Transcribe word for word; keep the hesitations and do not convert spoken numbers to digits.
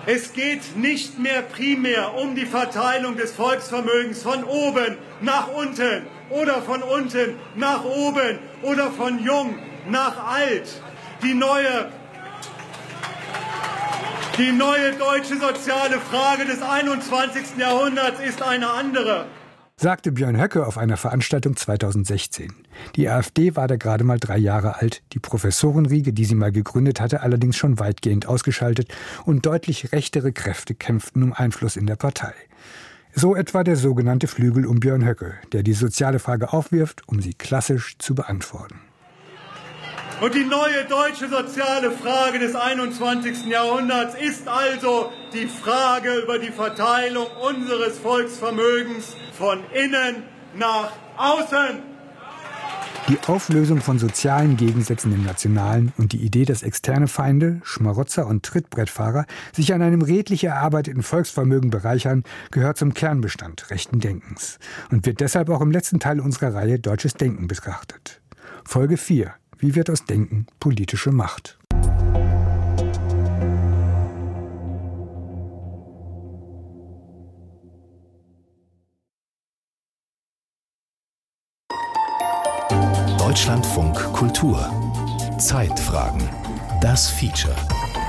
Es geht nicht mehr primär um die Verteilung des Volksvermögens von oben nach unten oder von unten nach oben oder von jung nach alt. Die neue, die neue deutsche soziale Frage des einundzwanzigsten Jahrhunderts ist eine andere, sagte Björn Höcke auf einer Veranstaltung zweitausendsechzehn. Die AfD war da gerade mal drei Jahre alt, die Professorenriege, die sie mal gegründet hatte, allerdings schon weitgehend ausgeschaltet und deutlich rechtere Kräfte kämpften um Einfluss in der Partei. So etwa der sogenannte Flügel um Björn Höcke, der die soziale Frage aufwirft, um sie klassisch zu beantworten. Und die neue deutsche soziale Frage des einundzwanzigsten Jahrhunderts ist also die Frage über die Verteilung unseres Volksvermögens von innen nach außen. Die Auflösung von sozialen Gegensätzen im Nationalen und die Idee, dass externe Feinde, Schmarotzer und Trittbrettfahrer sich an einem redlich erarbeiteten Volksvermögen bereichern, gehört zum Kernbestand rechten Denkens und wird deshalb auch im letzten Teil unserer Reihe Deutsches Denken betrachtet. Folge vier. Wie wird aus Denken politische Macht? Deutschlandfunk Kultur. Zeitfragen. Das Feature.